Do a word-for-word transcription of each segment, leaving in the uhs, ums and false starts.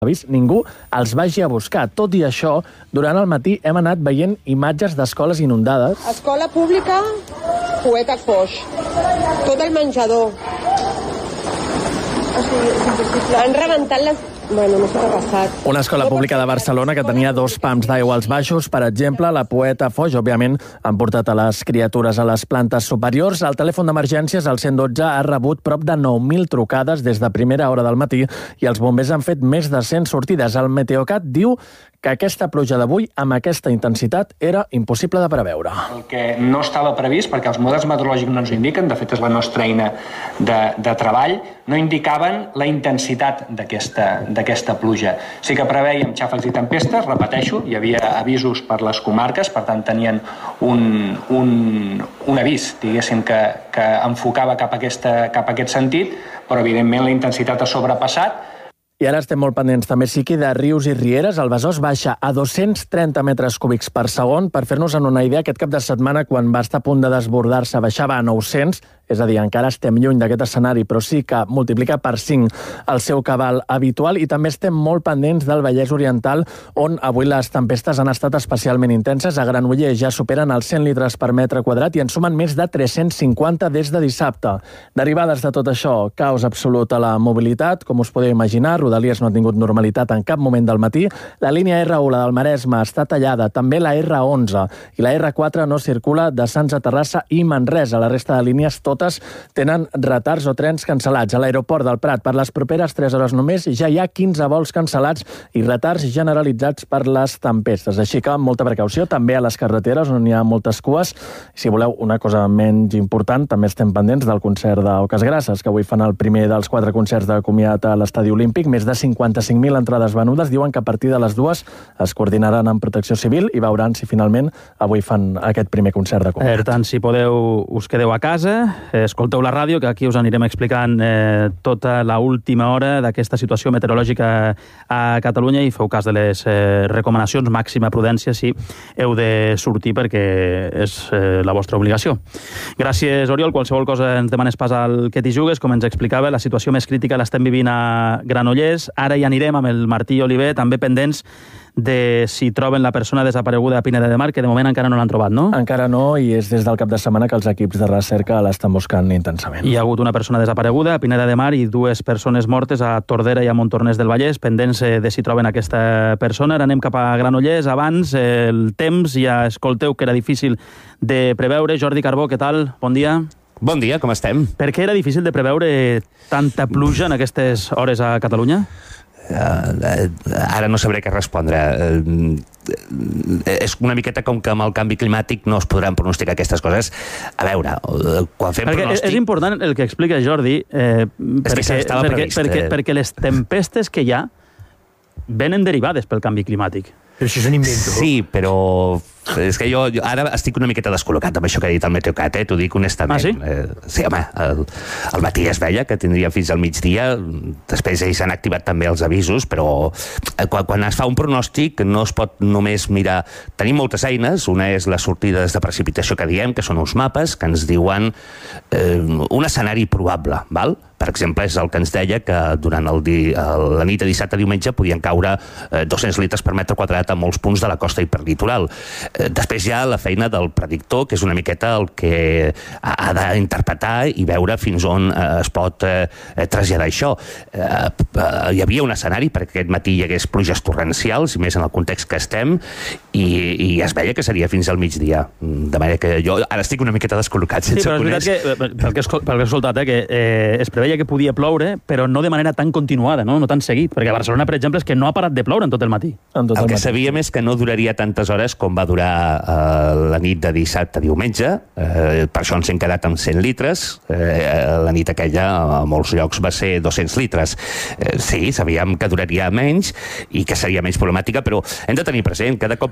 vist, ningú els vagi a buscar. Tot i això, durant el matí hem anat veient imatges d'escoles inundades. Escola pública, Poeta Foix. Tot el menjador. Han rebentat les... Bueno, no sé què ha passat. Una escola pública de Barcelona que tenia dos pams d'aigua als baixos. Per exemple, la Poeta Foix, òbviament, han portat a les criatures a les plantes superiors. El telèfon d'emergències, el cent dotze, ha rebut prop de nou mil trucades des de primera hora del matí i els bombers han fet més de cent sortides. El Meteocat diu que aquesta pluja d'avui, amb aquesta intensitat, era impossible de preveure. El que no estava previst, perquè els models meteorològics no ens ho indiquen, de fet és la nostra eina de, de treball, no indicaven la intensitat d'aquesta pluja. Sí que preveiem xàfecs i tempestes, repeteixo, hi havia avisos per les comarques, per tant tenien un, un, un avís, diguéssim, que, que enfocava cap a, aquesta, cap a aquest sentit, però evidentment la intensitat ha sobrepassat. I ara estem molt pendents també, Siqui, de rius i rieres. El Besòs baixa a dos-cents trenta metres cúbics per segon. Per fer-nos una idea, aquest cap de setmana, quan va estar a punt de desbordar-se, baixava a nou-cents, és a dir, encara estem lluny d'aquest escenari, però sí que multiplica per cinc el seu cabal habitual. I també estem molt pendents del Vallès Oriental, on avui les tempestes han estat especialment intenses. A Granollers ja superen els cent litres per metre quadrat i en sumen més de tres-cents cinquanta des de dissabte. Derivades de tot això, caos absolut a la mobilitat, com us podeu imaginar. Rodalies no ha tingut normalitat en cap moment del matí. La línia erre u, la del Maresme, està tallada, també la erre onze, i la erre quatre no circula de Sants a Terrassa i Manresa. La resta de línies totes tenen retards o trens cancel·lats. A l'aeroport del Prat, per les properes tres hores només, ja hi ha quinze vols cancel·lats i retards generalitzats per les tempestes. Així que molta precaució, també a les carreteres on hi ha moltes cues. Si voleu una cosa menys important, també estem pendents del concert d'Oques Grasses, que avui fan el primer dels quatre concerts de comiat a l'Estadi Olímpic. Més de cinquanta-cinc mil entrades venudes. Diuen que a partir de les dues es coordinaran amb Protecció Civil i veuran si finalment avui fan aquest primer concert de comiat. Per tant, si podeu, us quedeu a casa, escolteu la ràdio, que aquí us anirem explicant eh, tota la última hora d'aquesta situació meteorològica a Catalunya i feu cas de les eh, recomanacions, màxima prudència si heu de sortir perquè és eh, la vostra obligació. Gràcies, Oriol. Qualsevol cosa ens demanes pas al que t'hi jugues. Com ens explicava, la situació més crítica l'estem vivint a Granollers. Ara hi anirem amb el Martí Oliver, també pendents de si troben la persona desapareguda a Pineda de Mar, que de moment encara no l'han trobat, no? Encara no, i és des del cap de setmana que els equips de recerca l'estan buscant intensament. Hi ha hagut una persona desapareguda a Pineda de Mar i dues persones mortes a Tordera i a Montornès del Vallès, pendents de si troben aquesta persona. Ara anem cap a Granollers. Abans, el temps, ja escolteu que era difícil de preveure. Jordi Carbó, què tal? Bon dia. Bon dia, com estem? Per què era difícil de preveure tanta pluja en aquestes hores a Catalunya? Uh, uh, ara no sabré què respondre. Uh, és una miqueta com que amb el canvi climàtic no es podran pronosticar aquestes coses. A veure, uh, quan fem perquè pronòstic... És important el que explica Jordi, eh, perquè, estava perquè, previst, perquè, eh... perquè les tempestes que hi ha venen derivades pel canvi climàtic. Però això és un invento. Sí, però és que jo, jo ara estic una miqueta descol·locat amb això que ha dit el Meteocat, eh? T'ho dic honestament. Ah, sí? Eh, sí, home, el, el matí es veia que tindria fins al migdia, després ells han activat també els avisos, però eh, quan, quan es fa un pronòstic no es pot només mirar... Tenim moltes eines, una és les sortides de precipitació que diem, que són uns mapes que ens diuen eh, un escenari probable, val? Per exemple, és el que ens deia que durant el di, el, la nit de dissabte a diumenge podien caure eh, dos-cents litres per metre quadrat a molts punts de la costa hiperlitoral. Eh, després hi ha la feina del predictor, que és una miqueta el que ha, ha d'interpretar i veure fins on eh, es pot eh, traslladar això. Eh, eh, hi havia un escenari perquè aquest matí hi hagués pluges torrencials, i més en el context que estem, i, i es veia que seria fins al migdia. De manera que jo ara estic una miqueta descol·locat, sense sí, però conèixer. És veritat que, pel que, pel que he escoltat, eh, que eh, es preveia que podia ploure, però no de manera tan continuada, no, no tan seguit, perquè a Barcelona, per exemple, és que no ha parat de ploure en tot el matí. En tot el, el que matí. sabíem és que no duraria tantes hores com va durar eh, la nit de dissabte a diumenge, eh, per això ens hem quedat amb cent litres, eh, la nit aquella a molts llocs va ser dos-cents litres. Eh, sí, sabíem que duraria menys i que seria menys problemàtica, però hem de tenir present, cada cop que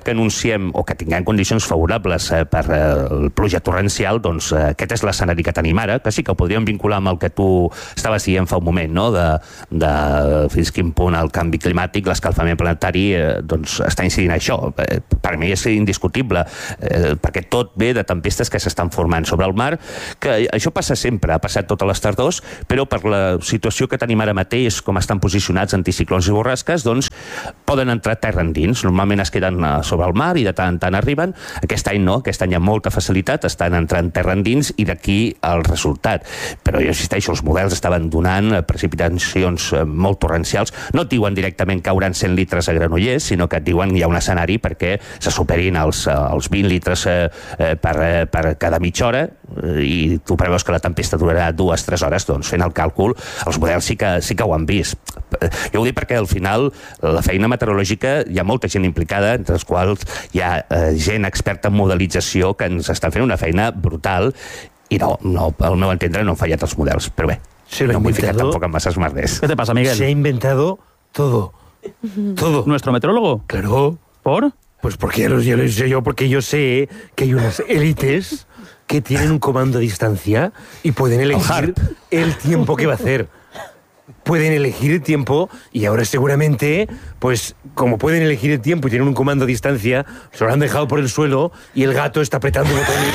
que anunciem o que tinguem condicions favorables eh, per eh, pluja torrencial, doncs eh, aquest és l'escenari que tenim ara, que sí que ho podríem vincular amb el que tu estaves dient fa un moment, no? de, de fins quin punt el canvi climàtic, l'escalfament planetari, eh, doncs està incidint això. Eh, per mi és indiscutible, eh, perquè tot ve de tempestes que s'estan formant sobre el mar, que això passa sempre, ha passat totes les tardors, però per la situació que tenim ara mateix, com estan posicionats anticiclons i borrasques, doncs poden entrar terra endins. Normalment es queden sobre el mar i de tant en tant arriben. Aquest any no, aquest any hi ha molta facilitat, estan entrant terra endins i d'aquí el resultat. Però jo insisteixo, els models estaven donant precipitacions molt torrencials. No et diuen directament cauran cent litres a Granollers, sinó que et diuen hi ha un escenari perquè se superin els, els vint litres eh, per, eh, per cada mitja hora i tu preveus que la tempesta durarà dues, tres hores, doncs fent el càlcul, els models sí que, sí que ho han vist. Jo ho dic perquè al final la feina meteorològica hi ha molta gent implicada, entre els quals hi ha eh, gent experta en modelització que ens està fent una feina brutal i no, no, al meu entendre no han fallat els models, però bé, se no m'he ficat tampoc en masses merders. ¿Qué te pasa, Miguel? Se ha inventado todo, todo. ¿Nuestro meteorólogo? Claro. ¿Por? Pues porque ya lo, ya lo sé yo, porque yo sé que hay unas élites que tienen un comando a distancia y pueden elegir el tiempo que va a hacer. Pueden elegir el tiempo y ahora seguramente, pues como pueden elegir el tiempo y tienen un comando a distancia, se lo han dejado por el suelo y el gato está apretando botones.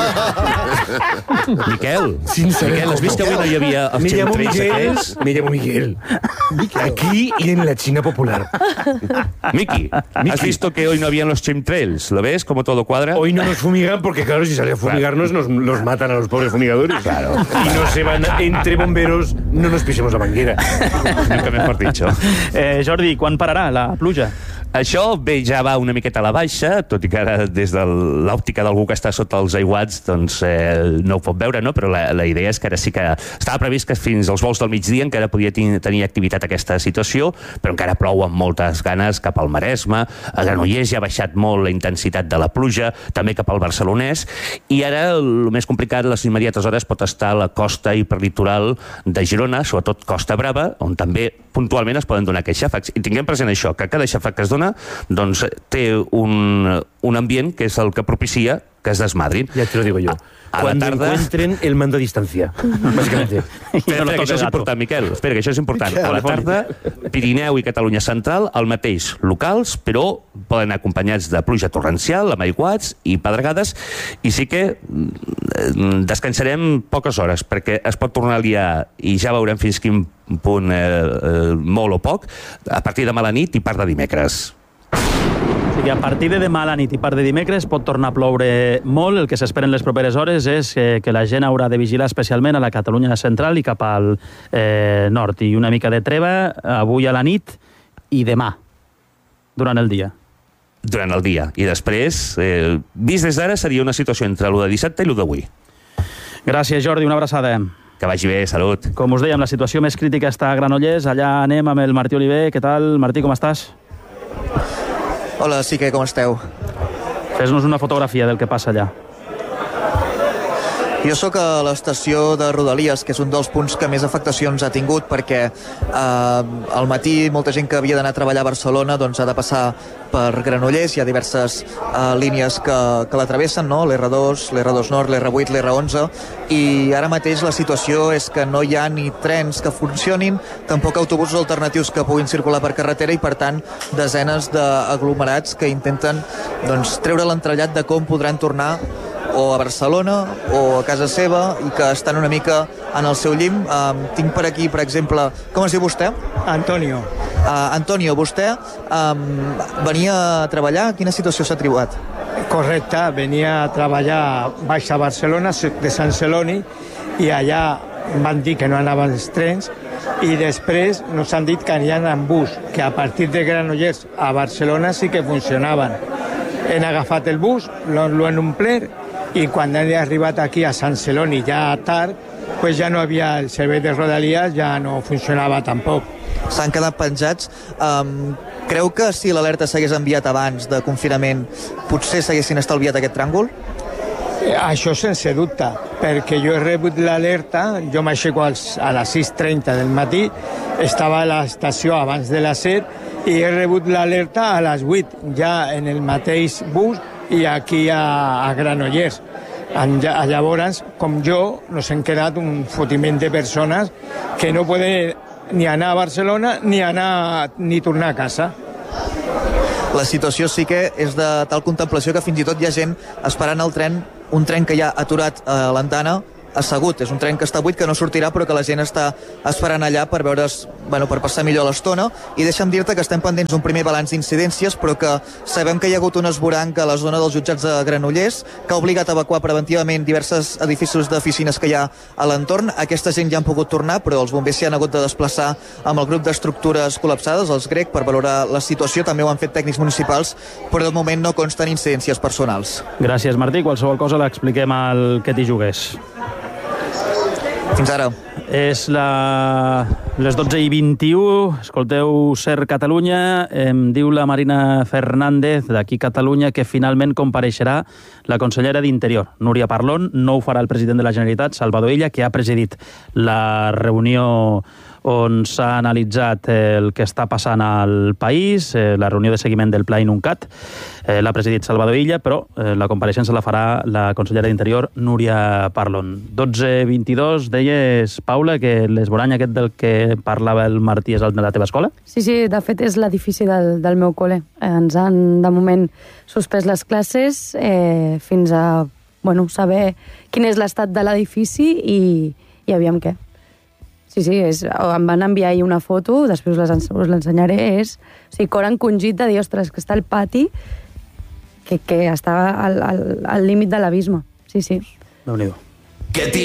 Miquel, Sin saber Miquel, has vist que avui no hi havia els me llamo chemtrails Miguel, aquells? me llamo Miguel. Aquí y en la China popular. Miki, ¿has visto que hoy no habían los chemtrails? ¿Lo ves? ¿Cómo todo cuadra? Hoy no nos fumigan porque, claro, si sale a fumigarnos nos, nos matan a los pobres fumigadores. Claro. Y no se van entre bomberos, no nos pisemos la manguera. Nunca mejor dicho. Eh, Jordi, quan pararà la pluja? Això bé, ja va una miqueta a la baixa, tot i que ara des de l'òptica d'algú que està sota els aiguats doncs eh, no ho pot veure, no? Però la, la idea és que ara sí que estava previst que fins als vols del migdia encara podia tenir activitat aquesta situació, però encara plou amb moltes ganes cap al Maresme, a Granollers ja ha baixat molt la intensitat de la pluja, també cap al Barcelonès, i ara el més complicat, les immediates hores, pot estar a la costa hiperlitoral de Girona, sobretot Costa Brava, on també puntualment es poden donar aquests xàfecs. I tinguem present això, que cada xàfec que es dona doncs té un, un ambient que és el que propicia que es desmadrin. Ya te lo digo yo. A, a Cuando la tarda... encuentren el mando a distancia, básicamente. Espera, espera, que això és important, Miquel. Espera, que això és important. A la tarda, Pirineu i Catalunya Central, el mateix, locals, però poden anar acompanyats de pluja torrencial, amb aiguats i pedregades, i sí que descansarem poques hores, perquè es pot tornar a liar, i ja veurem fins quin punt, eh, eh, molt o poc, a partir de demà a la nit i part de dimecres. O sigui, a partir de demà a la nit i part de dimecres pot tornar a ploure molt. El que s'espera en les properes hores és eh, que la gent haurà de vigilar especialment a la Catalunya central i cap al eh, nord. I una mica de treva avui a la nit i demà, durant el dia. Durant el dia. I després, eh, vist des d'ara, seria una situació entre l'u de dissabte i l'u d'avui. Gràcies, Jordi. Una abraçada. Que vagi bé, salut. Com us dèiem, la situació més crítica està a Granollers. Allà anem amb el Martí Oliver. Què tal, Martí, com estàs? Hola, sí que com esteu? Fes-nos una fotografia del que passa allà. Jo sóc a l'estació de Rodalies, que és un dels punts que més afectacions ha tingut, perquè eh, al matí molta gent que havia d'anar a treballar a Barcelona doncs ha de passar per Granollers. Hi ha diverses eh, línies que, que l'atravessen, no? l'R dos, l'R dos Nord, l'R vuit, l'R onze, i ara mateix la situació és que no hi ha ni trens que funcionin, tampoc autobusos alternatius que puguin circular per carretera, i per tant desenes d'aglomerats que intenten doncs, treure l'entrellat de com podran tornar o a Barcelona o a casa seva, i que estan una mica en el seu llim. Um, tinc per aquí, per exemple, com es diu vostè? Antonio. Uh, Antonio, vostè um, venia a treballar, quina situació s'ha trobat? Correcte, venia a treballar baix a Barcelona, de Sant Celoni, i allà van dir que no anaven els trens, i després nos han dit que aniran en bus, que a partir de Granollers a Barcelona sí que funcionaven. Hem agafat el bus, lo, lo han omplert, i quan he arribat aquí a Sant Celoni ja tard, pues ja no havia el servei de Rodalies, ja no funcionava tampoc. S'han quedat penjats. Um, creu que si l'alerta s'hagués enviat abans de confinament potser s'haguessin estalviat aquest tràngol? Eh, això sense dubte, perquè jo he rebut l'alerta, jo m'aixeco a les sis trenta del matí, estava a l'estació abans de les set, i he rebut l'alerta a les vuit, ja en el mateix bus i aquí a, a Granollers. En, llavors, com jo, nos hem quedat un fotiment de persones que no poden ni anar a Barcelona ni anar ni tornar a casa. La situació sí que és de tal contemplació que fins i tot hi ha gent esperant el tren, un tren que ja ha aturat a l'Antana, assegut. És un tren que està buit, que no sortirà, però que la gent està esperant allà per veure's, bueno, per passar millor l'estona. I deixa'm dir-te que estem pendents d'un primer balanç d'incidències, però que sabem que hi ha hagut un esvoranc a la zona dels jutjats de Granollers, que ha obligat a evacuar preventivament diversos edificis d'oficines que hi ha a l'entorn. Aquesta gent ja han pogut tornar, però els bombers s'hi han hagut de desplaçar amb el grup d'estructures col·lapsades, els grec, per valorar la situació. També ho han fet tècnics municipals, però de moment no consten incidències personals. Gràcies, Martí. Qualsevol cosa l'expliquem al Que t'hi jugués. Fins ara. És la... les dotze i vint-i-u. Escolteu Ser Catalunya. Em diu la Marina Fernández, d'aquí Catalunya, que finalment compareixerà la consellera d'Interior, Núria Parlon. No ho farà el president de la Generalitat, Salvador Illa, que ha presidit la reunió on s'ha analitzat el que està passant al país, eh, la reunió de seguiment del Pla Inuncat. Eh, l'ha presidit Salvador Illa, però eh, la compareixença la farà la consellera d'Interior, Núria Parlon. dotze vint-i-dos, deies, Paula, que l'esborany aquest del que parlava el Martí és el de la teva escola? Sí, sí, de fet és l'edifici del, del meu col·le. Ens han, de moment, suspès les classes eh, fins a bueno, saber quin és l'estat de l'edifici i, i aviam què. Sí, sí, és, em van enviar ahir una foto, després us, us l'ensenyaré, és o sigui, cor encongit de dir, ostres, que està al pati, que, que està al, al, al límit de l'abisme. Sí, sí. Déu-n'hi-do. Que t'hi